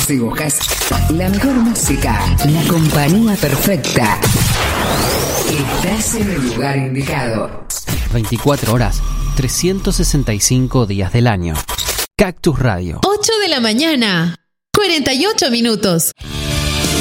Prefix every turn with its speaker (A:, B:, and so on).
A: Si buscas la mejor música, la compañía perfecta, estás en el lugar indicado.
B: 24 horas, 365 días del año. Cactus Radio.
C: 8 de la mañana, 48 minutos.